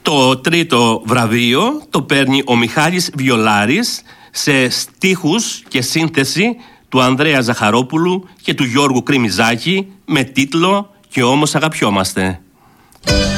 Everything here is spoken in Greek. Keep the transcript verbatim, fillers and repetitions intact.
Το τρίτο βραβείο το παίρνει ο Μιχάλης Βιολάρης σε στίχους και σύνθεση του Ανδρέα Ζαχαρόπουλου και του Γιώργου Κρημιζάκη με τίτλο «Και όμως αγαπιόμαστε».